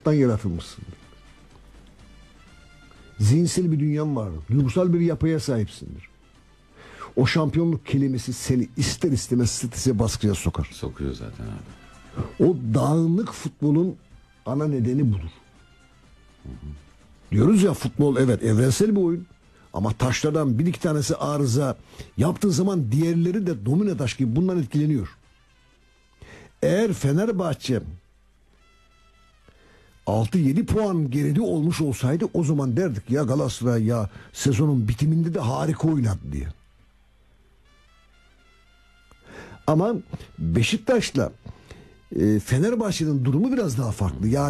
yaratılmışsın. Zihinsel bir dünyan var. Duygusal bir yapıya sahipsindir. O şampiyonluk kelimesi seni ister istemez strese, baskıya sokar. Sokuyor zaten abi. O dağınık futbolun ana nedeni budur. Diyoruz ya, futbol evet evrensel bir oyun. Ama taşlardan bir iki tanesi arıza yaptığı zaman diğerleri de domino taş gibi bundan etkileniyor. Eğer Fenerbahçe 6-7 puan geride olmuş olsaydı, o zaman derdik ya Galatasaray ya sezonun bitiminde de harika oynadı diye. Ama Beşiktaş'la Fenerbahçe'nin durumu biraz daha farklı. Yani